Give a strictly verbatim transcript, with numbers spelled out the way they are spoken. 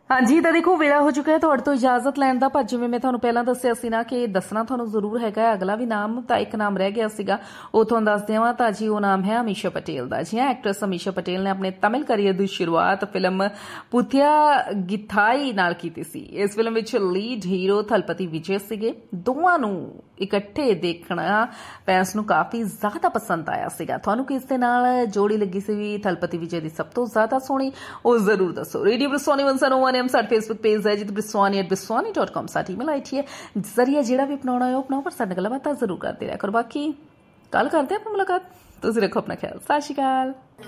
हाँ जी, तो देखो वेला हो चुका है तुहाडे तो इजाजत लैण दा, पर जिवें मैं तुहानूं पहलां दस्सिया सी ना कि दसना तुहानूं जरूर हैगा अगला भी नाम, तो एक नाम रह गया सीगा वो तुहानूं दस देवां। तां जी वो नाम है अमीषा पटेल दा। जी हां, एक्ट्रेस अमीषा पटेल ने अपने तमिल करियर की शुरुआत फिल्म पुथिया गिथाई नाल कीती सी। इस film which lead hero Thalapathy विजय सीगे। दोवां नूं इकट्ठे देखना फैंस नूं काफी ज्यादा पसंद आया सीगा। तुहानूं किस दे नाल जोड़ी लगी सी थलपति विजय दी सब तो ज्यादा सोहनी, वो जरूर दसो। Radio ब्रिसवानी one zero one M साडा फेसबुक पेज है, जित ब्रिसवानी eight ब्रिसवानी dot com sari email I T है। जरिए जेड़ा भी अपनाना है अपनाओ, पर साडे गल्लां बातां जरूर करते रहा करो। बाकी कल करते हैं मुलाकात। तुसीं रखो अपना ख्याल। सत श्री अकाल।